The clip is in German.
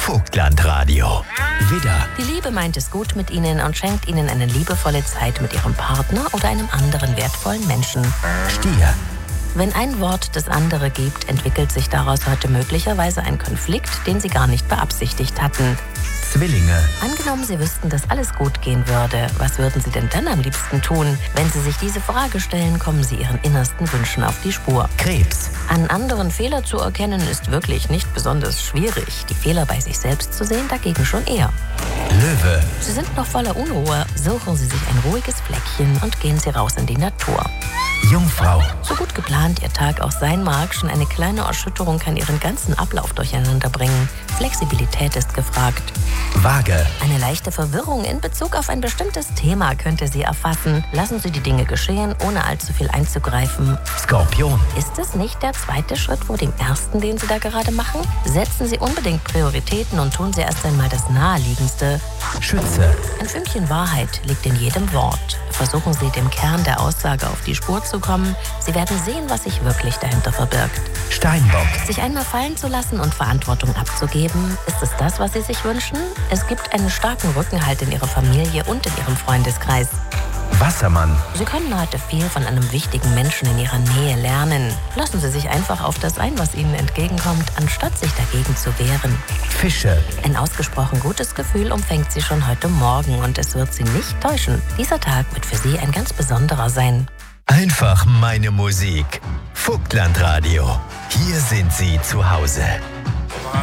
Vogtlandradio. Widder, Die Liebe meint es gut mit Ihnen und schenkt Ihnen eine liebevolle Zeit mit Ihrem Partner oder einem anderen wertvollen Menschen. Stier, Wenn ein Wort das andere gibt, entwickelt sich daraus heute möglicherweise ein Konflikt, den Sie gar nicht beabsichtigt hatten. Zwillinge, Angenommen, Sie wüssten, dass alles gut gehen würde. Was würden Sie denn dann am liebsten tun? Wenn Sie sich diese Frage stellen, kommen Sie Ihren innersten Wünschen auf die Spur. Krebs, An anderen Fehler zu erkennen, ist wirklich nicht besonders schwierig. Die Fehler bei sich selbst zu sehen, dagegen schon eher. Löwe, Sie sind noch voller Unruhe. Suchen Sie sich ein ruhiges Fleckchen und gehen Sie raus in die Natur. Jungfrau, So gut geplant Ihr Tag auch sein mag, schon eine kleine Erschütterung kann Ihren ganzen Ablauf durcheinander bringen. Flexibilität ist gefragt. Waage, Eine leichte Verwirrung in Bezug auf ein bestimmtes Thema könnte Sie erfassen. Lassen Sie die Dinge geschehen, ohne allzu viel einzugreifen. Skorpion, Ist es nicht der zweite Schritt vor dem ersten, den Sie da gerade machen? Setzen Sie unbedingt Prioritäten und tun Sie erst einmal das Naheliegendste. Schütze, Ein Fünkchen Wahrheit liegt in jedem Wort. Versuchen Sie, dem Kern der Aussage auf die Spur zu kommen. Sie werden sehen, was sich wirklich dahinter verbirgt. Steinbock, Sich einmal fallen zu lassen und Verantwortung abzugeben, ist es das, was Sie sich wünschen? Es gibt einen starken Rückenhalt in Ihrer Familie und in Ihrem Freundeskreis. Wassermann, Sie können heute viel von einem wichtigen Menschen in Ihrer Nähe lernen. Lassen Sie sich einfach auf das ein, was Ihnen entgegenkommt, anstatt sich dagegen zu wehren. Fische, Ein ausgesprochen gutes Gefühl umfängt Sie schon heute Morgen und es wird Sie nicht täuschen. Dieser Tag wird für Sie ein ganz besonderer sein. einfach meine Musik. Vogtlandradio, hier sind Sie zu Hause.